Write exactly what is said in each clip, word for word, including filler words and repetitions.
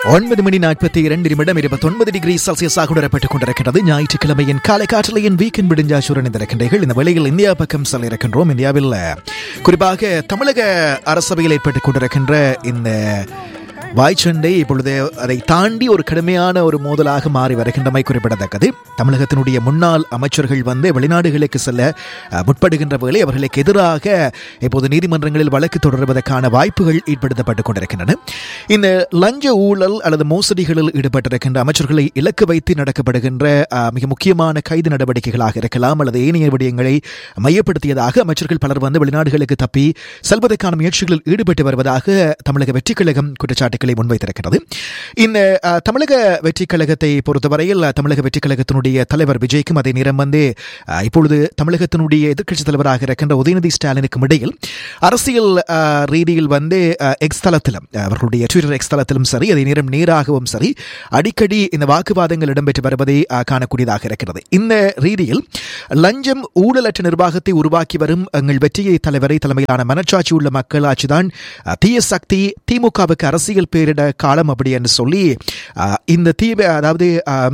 ஒன்பது மணி நாற்பத்தி இரண்டு நிமிடம் இருபத்தொன்பது டிகிரி செல்சியஸாக உணரப்பட்டுக் கொண்டிருக்கிறது. ஞாயிற்றுக்கிழமையின் காலை காற்றலையின் வீக்கெண்ட் விடுஞ்சாச்சுடன் இருக்கின்றீர்கள். இந்த வேளையில் இந்தியா பக்கம் செல்ல இருக்கின்றோம். இந்தியாவில் குறிப்பாக தமிழக அரசவையில் ஏற்பட்டுக் கொண்டிருக்கின்ற இந்த வாய்ச்சண்டை இப்பொழுது அதை தாண்டி ஒரு கடுமையான ஒரு மோதலாக மாறி வருகின்றமை குறிப்பிடத்தக்கது. தமிழகத்தினுடைய முன்னாள் அமைச்சர்கள் வந்து வெளிநாடுகளுக்கு செல்ல முற்படுகின்ற வேளை அவர்களுக்கு எதிராக இப்போது நீதிமன்றங்களில் வழக்கு தொடர்வதற்கான வாய்ப்புகள் ஏற்படுத்தப்பட்டுக் கொண்டிருக்கின்றன. இந்த லஞ்ச ஊழல் அல்லது மோசடிகளில் ஈடுபட்டிருக்கின்ற அமைச்சர்களை இலக்கு வைத்து நடக்கப்படுகின்ற மிக முக்கியமான கைது நடவடிக்கைகளாக இருக்கலாம் அல்லது ஏனைய விடயங்களை மையப்படுத்தியதாக அமைச்சர்கள் பலர் வந்து வெளிநாடுகளுக்கு தப்பி செல்வதற்கான முயற்சிகளில் ஈடுபட்டு வருவதாக தமிழக வெற்றிக் கழகம் குற்றச்சாட்டு முன்வைத்திருக்கிறது. இந்த தமிழக வெற்றி கழகத்தை பொறுத்தவரையில் தமிழக வெற்றி கழகத்தினுடைய தலைவர் விஜய்க்கும் அதே நேரம் வந்து இப்பொழுது தமிழகத்தினுடைய எதிர்க்கட்சித் தலைவராக இருக்கின்ற உதயநிதி ஸ்டாலினுக்கும் இடையில் அரசியல் ரீதியில் வந்து எக்ஸ் தளத்திலும் அவர்களுடைய ட்விட்டர் எக்ஸ் தளத்திலும் சரி அதே நேரம் நேராகவும் சரி அடிக்கடி இந்த வாக்குவாதங்கள் இடம்பெற்று வருவதை காணக்கூடியதாக இருக்கிறது. இந்த ரீதியில் லஞ்சம் ஊழலற்ற நிர்வாகத்தை உருவாக்கி வரும் எங்கள் வெற்றியை தலைவரை தலைமையிலான மனச்சாட்சி உள்ள மக்களாட்சிதான் தீய சக்தி, திமுகவுக்கு அரசியல் பேரிட காலம் அப்படி என்று சொல்லி இந்த தீவை அதாவது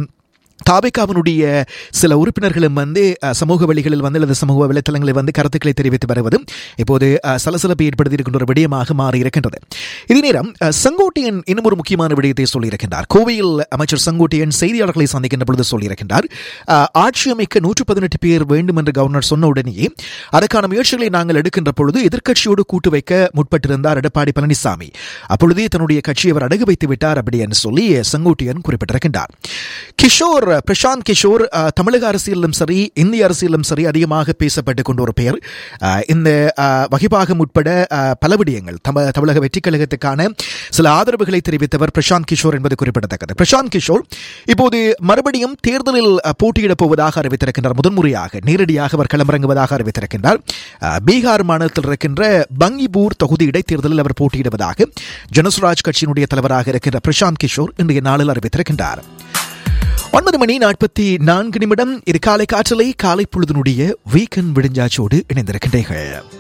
தாவேகாவினுடைய சில உறுப்பினர்களும் வந்து சமூக வழிகளில் வந்து அல்லது சமூக வலைத்தளங்களில் வந்து கருத்துக்களை தெரிவித்து வருவதும் இப்போது சலசலப்பை ஏற்படுத்தி இருக்கின்ற ஒரு விடயமாக மாறி இருக்கின்றது. இதே நேரம் செங்கோட்டையன் இன்னும் ஒரு முக்கியமான விடயத்தை சொல்லியிருக்கின்றார். கோவையில் அமைச்சர் செங்கோட்டையன் செய்தியாளர்களை சந்திக்கின்ற பொழுது சொல்லியிருக்கின்றார், ஆட்சி அமைக்க நூற்று பதினெட்டு பேர் வேண்டும் என்று கவர்னர் சொன்ன உடனேயே அதற்கான முயற்சிகளை நாங்கள் எடுக்கின்ற பொழுது எதிர்க்கட்சியோடு கூட்டு வைக்க முற்பட்டிருந்தார் எடப்பாடி பழனிசாமி. அப்பொழுதே தன்னுடைய கட்சியை அவர் அடகு வைத்து விட்டார் அப்படி என்று சொல்லி செங்கோட்டையன் குறிப்பிட்டிருக்கின்றார். கிஷோர் பிரசாந்த் கிஷோர் தமிழக அரசியலிலும் சரி இந்திய அரசியலிலும் சரி அதிகமாக பேசப்பட்டுக் கொண்ட ஒரு பெயர். இந்த வகிபாகம் உட்பட பல விடயங்கள் தமிழக வெற்றி கழகத்துக்கான சில ஆதரவுகளை தெரிவித்தவர் பிரசாந்த் கிஷோர் என்பது குறிப்பிடத்தக்கது. பிரசாந்த் கிஷோர் இப்போது மறுபடியும் தேர்தலில் போட்டியிடப் போவதாக அறிவித்திருக்கின்றார். முதன்முறையாக நேரடியாக அவர் களமிறங்குவதாக அறிவித்திருக்கின்றார். பீகார் மாநிலத்தில் இருக்கின்ற பங்கிபூர் தொகுதி இடைத்தேர்தலில் அவர் போட்டியிடுவதாக ஜனசுராஜ் கட்சியினுடைய தலைவராக இருக்கின்ற பிரசாந்த் கிஷோர் இன்றைய நாளில் அறிவித்திருக்கின்றார். ஒன்பது மணி நாற்பத்தி நான்கு நிமிடம் இது காலை காற்றலை காலை பொழுதினுடைய வீக்கெண்ட் விடுஞ்சாச்சோடு இணைந்திருக்கின்றீர்கள்.